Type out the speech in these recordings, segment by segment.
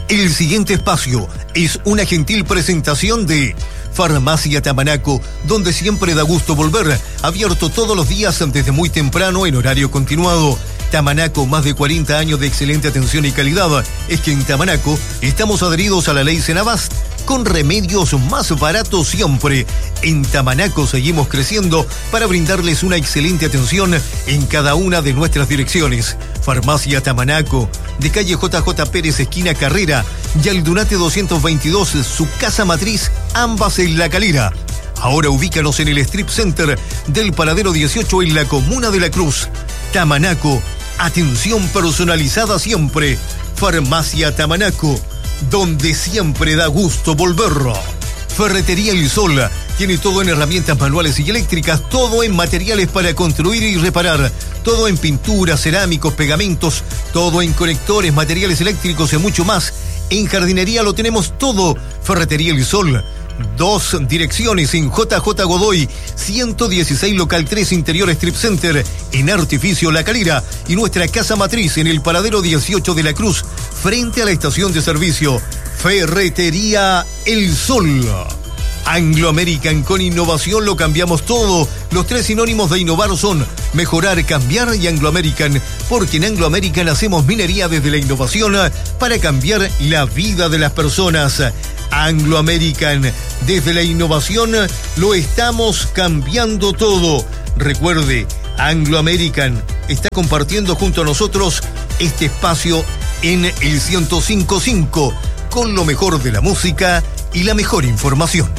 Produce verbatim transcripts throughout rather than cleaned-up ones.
El siguiente espacio es una gentil presentación de Farmacia Tamanaco, donde siempre da gusto volver. Abierto todos los días desde muy temprano en horario continuado. Tamanaco, más de cuarenta años de excelente atención y calidad. Es que en Tamanaco estamos adheridos a la ley Senabast, con remedios más baratos siempre. En Tamanaco seguimos creciendo para brindarles una excelente atención en cada una de nuestras direcciones. Farmacia Tamanaco, de calle J J Pérez, esquina Carrera, y Aldunate doscientos veintidós, su casa matriz, ambas en La Calera. Ahora ubícanos en el Strip Center del Paradero dieciocho en la Comuna de La Cruz. Tamanaco, atención personalizada siempre. Farmacia Tamanaco, donde siempre da gusto volver. Ferretería El Sol, tiene todo en herramientas manuales y eléctricas, todo en materiales para construir y reparar, todo en pinturas, cerámicos, pegamentos, todo en conectores, materiales eléctricos y mucho más. En jardinería lo tenemos todo. Ferretería El Sol, dos direcciones en J J Godoy, ciento dieciséis local tres, interior Strip Center, en Artificio La Calera, y nuestra casa matriz en el Paradero dieciocho de La Cruz, frente a la estación de servicio. Ferretería El Sol. Anglo American, con innovación lo cambiamos todo. Los tres sinónimos de innovar son mejorar, cambiar y Anglo American, porque en Anglo American hacemos minería desde la innovación para cambiar la vida de las personas. Anglo American, desde la innovación lo estamos cambiando todo. Recuerde, Anglo American está compartiendo junto a nosotros este espacio en el ciento cinco punto cinco, con lo mejor de la música y la mejor información.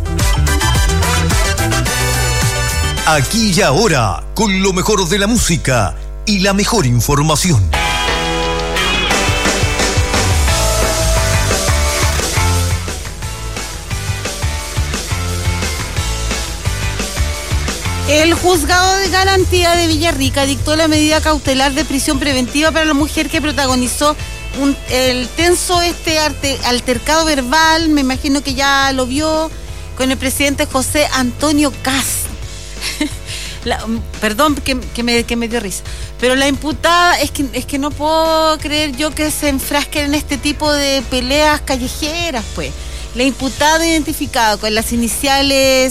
Aquí y ahora, con lo mejor de la música y la mejor información. El juzgado de garantía de Villarrica dictó la medida cautelar de prisión preventiva para la mujer que protagonizó un, el tenso este arte, altercado verbal, me imagino que ya lo vio, con el presidente José Antonio Kast. La, perdón que, que, me, que me dio risa, pero la imputada, es que, es que no puedo creer yo que se enfrasquen en este tipo de peleas callejeras, pues. La imputada, identificada con las iniciales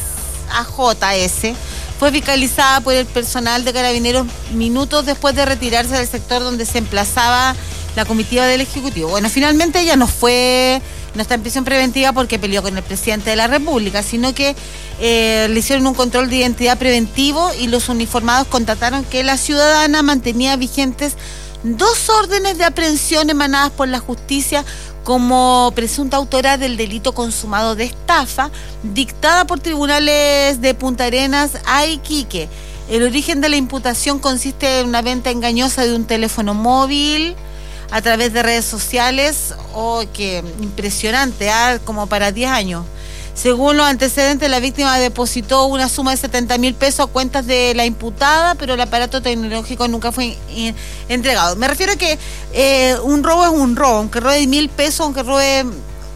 A J S, fue fiscalizada por el personal de Carabineros minutos después de retirarse del sector donde se emplazaba la comitiva del Ejecutivo. Bueno, finalmente ella no fue, no está en prisión preventiva porque peleó con el presidente de la República, sino que eh, le hicieron un control de identidad preventivo y los uniformados constataron que la ciudadana mantenía vigentes dos órdenes de aprehensión emanadas por la justicia como presunta autora del delito consumado de estafa, dictada por tribunales de Punta Arenas a Iquique. El origen de la imputación consiste en una venta engañosa de un teléfono móvil a través de redes sociales. Oh, qué impresionante, ¿eh? Como para diez años. Según los antecedentes, la víctima depositó una suma de setenta mil pesos a cuentas de la imputada, pero el aparato tecnológico nunca fue in- entregado. Me refiero a que eh, un robo es un robo, aunque robe mil pesos, aunque robe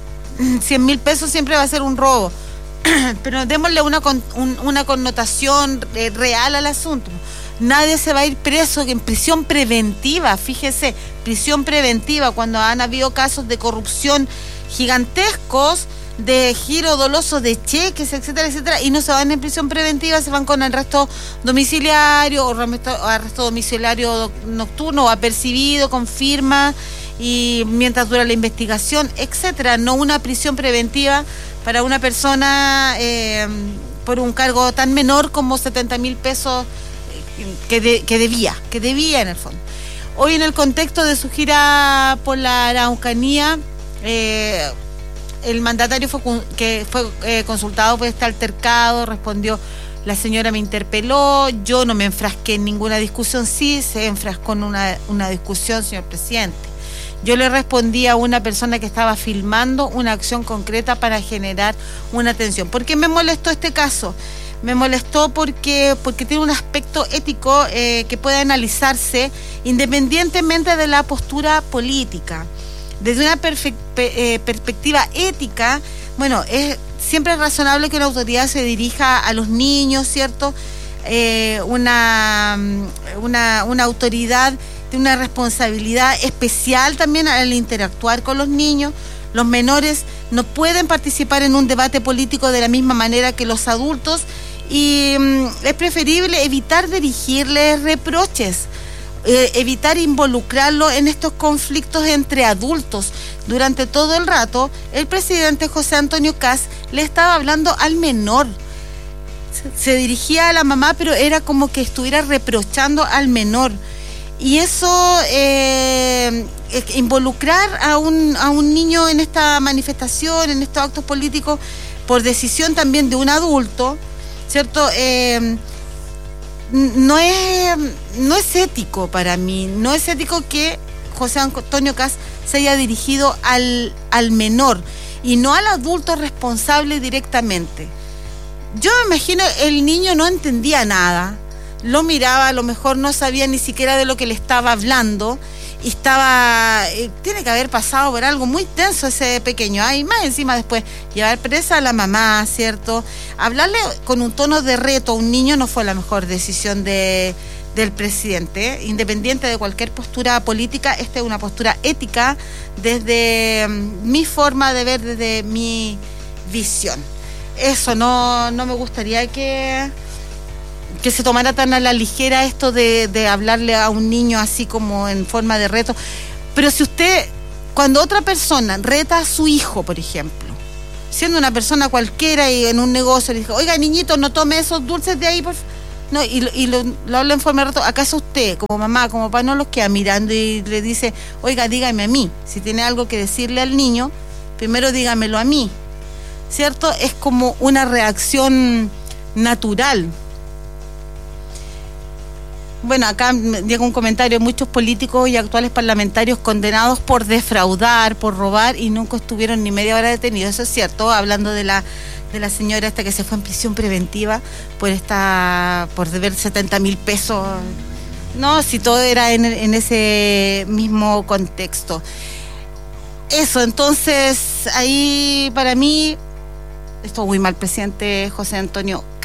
cien mil pesos, siempre va a ser un robo. Pero démosle una, con, un, una connotación eh, real al asunto. Nadie se va a ir preso en prisión preventiva, fíjese, prisión preventiva, cuando han habido casos de corrupción gigantescos, de giro doloso de cheques, etcétera, etcétera, y no se van en prisión preventiva, se van con arresto domiciliario o arresto, arresto domiciliario nocturno o apercibido con firma y mientras dura la investigación, etcétera. No una prisión preventiva para una persona eh, por un cargo tan menor como setenta mil pesos que, de, que debía, que debía en el fondo. Hoy, en el contexto de su gira por la Araucanía, eh, el mandatario fue que fue eh, consultado por este altercado, respondió: la señora me interpeló, yo no me enfrasqué en ninguna discusión. Sí, se enfrascó en una, una discusión, señor presidente. Yo le respondí a una persona que estaba filmando una acción concreta para generar una atención. ¿Por qué me molestó este caso? Me molestó porque, porque tiene un aspecto ético eh, que puede analizarse independientemente de la postura política. Desde una perfe- eh, perspectiva ética, bueno, es siempre es razonable que una autoridad se dirija a los niños, ¿cierto? Eh, una, una, una autoridad tiene una responsabilidad especial también al interactuar con los niños. Los menores no pueden participar en un debate político de la misma manera que los adultos y mm, es preferible evitar dirigirles reproches, eh, evitar involucrarlo en estos conflictos entre adultos. Durante todo el rato, el presidente José Antonio Kast le estaba hablando al menor. Se dirigía a la mamá, pero era como que estuviera reprochando al menor. Y eso, eh, involucrar a un, a un niño en esta manifestación, en estos actos políticos, por decisión también de un adulto, ¿cierto? Eh, no es, no es ético para mí, no es ético que José Antonio Kast se haya dirigido al, al menor y no al adulto responsable directamente. Yo me imagino el niño no entendía nada, lo miraba, a lo mejor no sabía ni siquiera de lo que le estaba hablando y estaba, eh, tiene que haber pasado por algo muy tenso ese pequeño, ¿eh? Y más encima después llevar presa a la mamá, ¿cierto? Hablarle con un tono de reto a un niño no fue la mejor decisión de, del presidente, ¿eh? Independiente de cualquier postura política, esta es una postura ética desde um, mi forma de ver, desde mi visión. Eso, no, no me gustaría que, que se tomara tan a la ligera esto de, de hablarle a un niño así como en forma de reto. Pero si usted, cuando otra persona reta a su hijo, por ejemplo, siendo una persona cualquiera y en un negocio, le dice, oiga, niñito, no tome esos dulces de ahí, por favor. No, y, y lo, lo habla en forma de reto. ¿Acaso usted, como mamá, como papá, no los queda mirando y le dice, oiga, dígame a mí? Si tiene algo que decirle al niño, primero dígamelo a mí. ¿Cierto? Es como una reacción natural. Bueno, acá llega un comentario, muchos políticos y actuales parlamentarios condenados por defraudar, por robar y nunca estuvieron ni media hora detenidos. Eso es cierto, hablando de la de la señora esta que se fue en prisión preventiva por esta, por deber setenta mil pesos. No, si todo era en, en ese mismo contexto. Eso, entonces, ahí para mí estuvo muy mal, presidente José Antonio